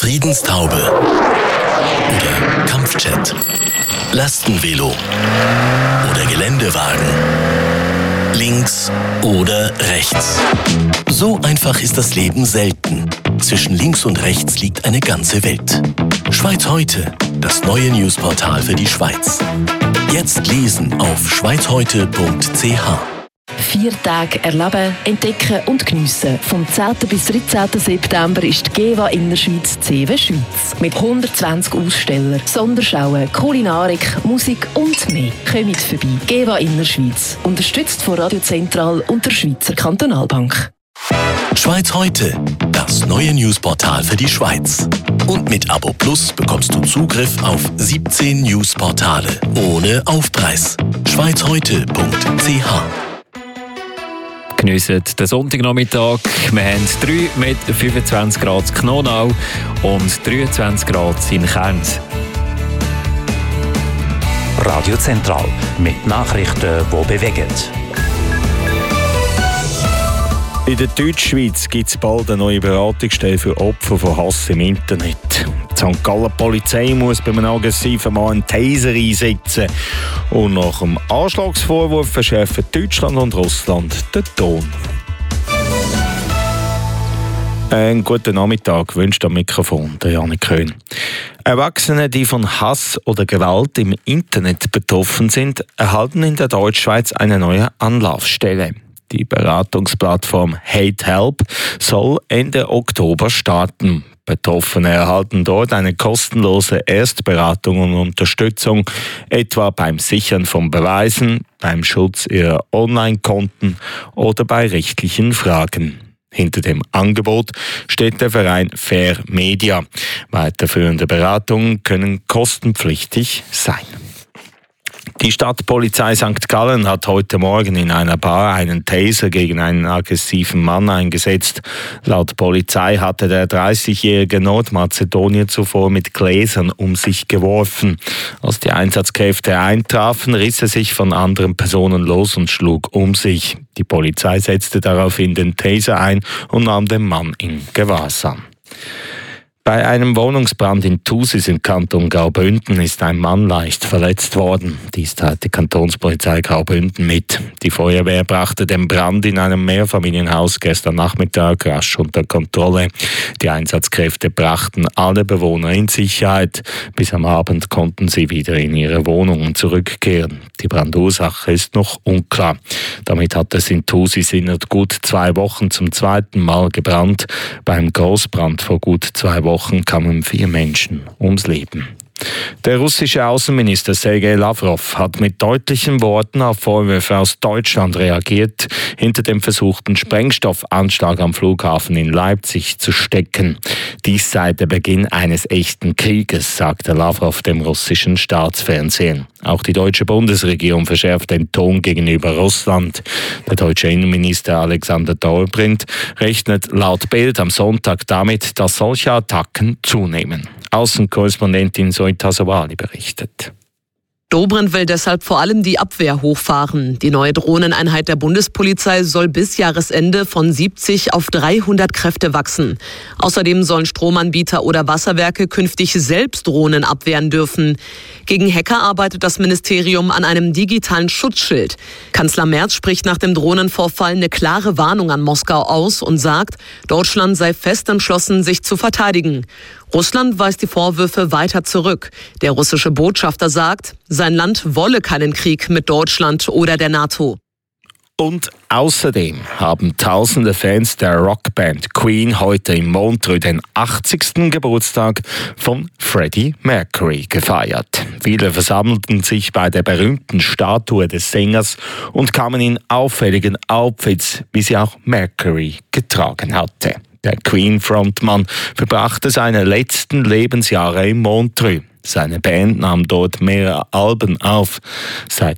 Friedenstaube oder Kampfjet, Lastenvelo oder Geländewagen, links oder rechts. So einfach ist das Leben selten. Zwischen links und rechts liegt eine ganze Welt. Schweiz heute, das neue Newsportal für die Schweiz. Jetzt lesen auf schweizheute.ch. 4 Tage erleben, entdecken und geniessen. Vom 10. bis 13. September ist die GEWA Innerschweiz CW Schweiz. Mit 120 Ausstellern, Sonderschauen, Kulinarik, Musik und mehr. Kommt vorbei. GEWA Innerschweiz. Unterstützt von Radio Zentral und der Schweizer Kantonalbank. Schweiz heute, das neue Newsportal für die Schweiz. Und mit Abo Plus bekommst du Zugriff auf 17 Newsportale ohne Aufpreis. schweizheute.ch. Geniessen den Sonntagnachmittag. Wir haben 3 mit 25 Grad in Knonau und 23 Grad in Kerns. Radio Zentral mit Nachrichten, die bewegen. In der Deutschschweiz gibt es bald eine neue Beratungsstelle für Opfer von Hass im Internet. Die St. Gallen Polizei muss bei einem aggressiven Mann einen Taser einsetzen. Und nach dem Anschlagsvorwurf verschärfen Deutschland und Russland den Ton. Einen guten Nachmittag wünscht am Mikrofon der Janik Köhn. Erwachsene, die von Hass oder Gewalt im Internet betroffen sind, erhalten in der Deutschschweiz eine neue Anlaufstelle. Die Beratungsplattform Hate Help soll Ende Oktober starten. Betroffene erhalten dort eine kostenlose Erstberatung und Unterstützung, etwa beim Sichern von Beweisen, beim Schutz ihrer Online-Konten oder bei rechtlichen Fragen. Hinter dem Angebot steht der Verein Fair Media. Weiterführende Beratungen können kostenpflichtig sein. Die Stadtpolizei St. Gallen hat heute Morgen in einer Bar einen Taser gegen einen aggressiven Mann eingesetzt. Laut Polizei hatte der 30-jährige Nordmazedonier zuvor mit Gläsern um sich geworfen. Als die Einsatzkräfte eintrafen, riss er sich von anderen Personen los und schlug um sich. Die Polizei setzte daraufhin den Taser ein und nahm den Mann in Gewahrsam. Bei einem Wohnungsbrand in Thusis im Kanton Graubünden ist ein Mann leicht verletzt worden. Dies teilt die Kantonspolizei Graubünden mit. Die Feuerwehr brachte den Brand in einem Mehrfamilienhaus gestern Nachmittag rasch unter Kontrolle. Die Einsatzkräfte brachten alle Bewohner in Sicherheit. Bis am Abend konnten sie wieder in ihre Wohnungen zurückkehren. Die Brandursache ist noch unklar. Damit hat es in Thusis in gut 2 Wochen zum 2. Mal gebrannt. Beim Großbrand vor gut 2 Wochen kamen 4 Menschen ums Leben. Der russische Außenminister Sergei Lavrov hat mit deutlichen Worten auf Vorwürfe aus Deutschland reagiert, hinter dem versuchten Sprengstoffanschlag am Flughafen in Leipzig zu stecken. Dies sei der Beginn eines echten Krieges, sagte Lavrov dem russischen Staatsfernsehen. Auch die deutsche Bundesregierung verschärft den Ton gegenüber Russland. Der deutsche Innenminister Alexander Dobrindt rechnet laut Bild am Sonntag damit, dass solche Attacken zunehmen. Außenkorrespondentin Zoita Sowali berichtet. Dobrindt will deshalb vor allem die Abwehr hochfahren. Die neue Drohneneinheit der Bundespolizei soll bis Jahresende von 70 auf 300 Kräfte wachsen. Außerdem sollen Stromanbieter oder Wasserwerke künftig selbst Drohnen abwehren dürfen. Gegen Hacker arbeitet das Ministerium an einem digitalen Schutzschild. Kanzler Merz spricht nach dem Drohnenvorfall eine klare Warnung an Moskau aus und sagt, Deutschland sei fest entschlossen, sich zu verteidigen. Russland weist die Vorwürfe weiter zurück. Der russische Botschafter sagt, sein Land wolle keinen Krieg mit Deutschland oder der NATO. Und außerdem haben tausende Fans der Rockband Queen heute in Montreux den 80. Geburtstag von Freddie Mercury gefeiert. Viele versammelten sich bei der berühmten Statue des Sängers und kamen in auffälligen Outfits, wie sie auch Mercury getragen hatte. Der Queen-Frontmann verbrachte seine letzten Lebensjahre in Montreux. Seine Band nahm dort mehrere Alben auf. Seit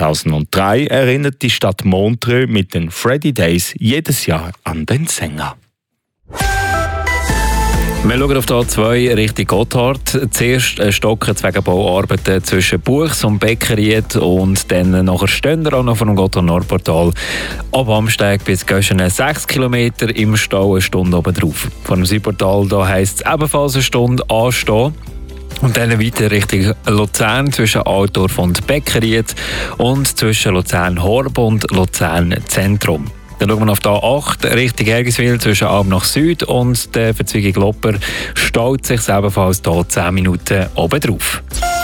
2003 erinnert die Stadt Montreux mit den Freddie Days jedes Jahr an den Sänger. Wir schauen auf die A2 Richtung Gotthard. Zuerst stocken wegen Bauarbeiten zwischen Buchs und Beckeried und dann nachher stehen wir auch noch von dem Gotthard-Nordportal ab Amsteg bis Göschenen 6 Kilometer im Stau, eine Stunde oben drauf. Von dem Südportal da heisst es ebenfalls eine Stunde anstehen. Und dann weiter Richtung Luzern zwischen Altdorf und Beckeried und zwischen Luzern-Horb und Luzern-Zentrum. Dann schauen wir auf die A8 Richtung Ergiswil zwischen Alm nach Süd und der Verzweigung Lopper staut sich ebenfalls hier 10 Minuten oben drauf.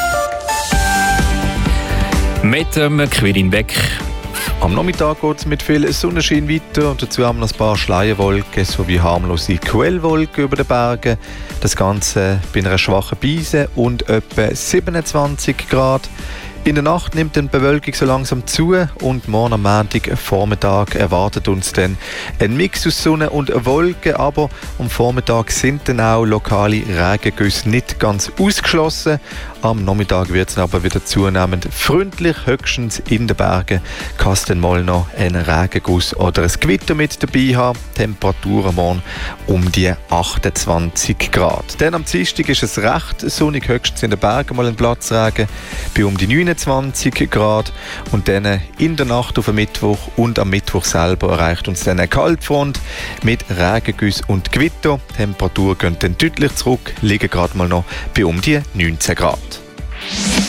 Mit dem Quirin Beck. Am Nachmittag geht es mit viel Sonnenschein weiter und dazu haben wir noch ein paar Schleierwolken sowie harmlose Quellwolken über den Bergen. Das Ganze bei einer schwachen Brise und etwa 27 Grad. In der Nacht nimmt die Bewölkung so langsam zu und morgen am Montag Vormittag erwartet uns dann ein Mix aus Sonne und Wolken, aber am Vormittag sind dann auch lokale Regengüsse nicht ganz ausgeschlossen. Am Nachmittag wird es aber wieder zunehmend freundlich, höchstens in den Bergen kann es dann mal noch einen Regenguss oder ein Gewitter mit dabei haben. Temperaturen morgen um die 28 Grad. Dann am Dienstag ist es recht sonnig, höchstens in den Bergen mal ein Platzregen bei um die 29 Grad. Und dann in der Nacht auf den Mittwoch und am Mittwoch selber erreicht uns dann eine Kaltfront mit Regengüsse und Gewitter. Die Temperaturen gehen dann deutlich zurück, liegen gerade mal noch bei um die 19 Grad.